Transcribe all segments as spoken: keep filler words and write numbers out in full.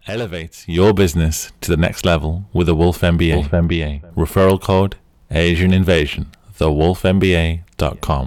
Elevate your business to the next level with the Wolf M B A. Wolf M B A. Referral code Asian Invasion. the wolf m b a dot com.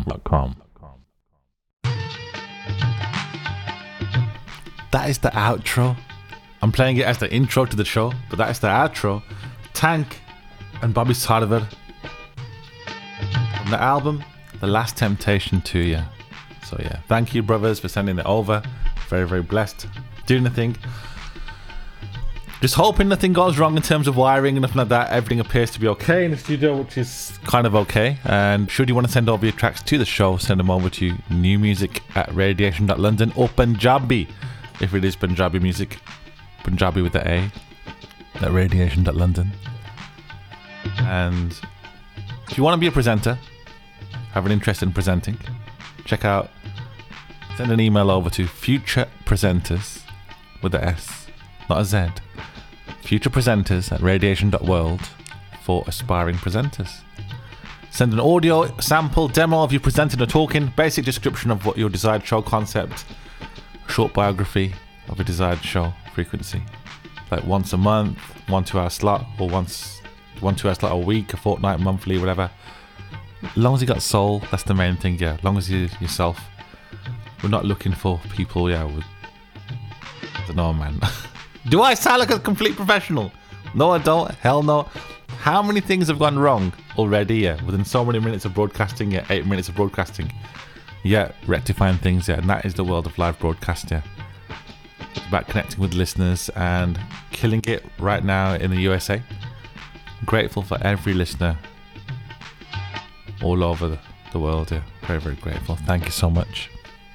That is the outro. I'm playing it as the intro to the show, but that is the outro. Tank and Bobby Sarver from the album The Last Temptation to You. So yeah, thank you brothers for sending it over. Very, very blessed. Doing the thing. Just hoping nothing goes wrong in terms of wiring and nothing like that. Everything appears to be okay in the studio, which is kind of okay. And should you want to send over your tracks to the show, send them over to new music at radiation dot london or Punjabi, if it is Punjabi music. Punjabi with the A at radiation dot london. And if you want to be a presenter, have an interest in presenting, check out, send an email over to Future Presenters with the S, not a Z. Future Presenters at radiation dot world for aspiring presenters. Send an audio sample demo of you presenting or talking, basic description of what your desired show concept, short biography of a desired show frequency, like once a month, one two hour slot, or once one two hour slot a week, a fortnight, monthly, whatever. As long as you got soul, that's the main thing. Yeah, as long as you yourself. We're not looking for people. Yeah, with I don't know, man. Do I sound like a complete professional? No, I don't. Hell no. How many things have gone wrong already? Yeah, within so many minutes of broadcasting. Yeah, eight minutes of broadcasting. Yeah, rectifying things. Yeah, and that is the world of live broadcast. Yeah, it's about connecting with listeners and killing it right now in the U S A. I'm grateful for every listener all over the, the world. Yeah, very, very grateful. Thank you so much.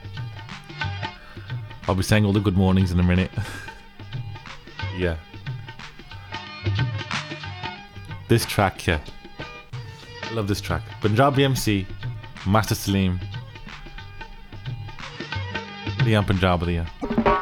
I'll be saying all the good mornings in a minute. Yeah. This track, yeah. I love this track. Punjabi M C, Master Salim. Liam Punjab, yeah.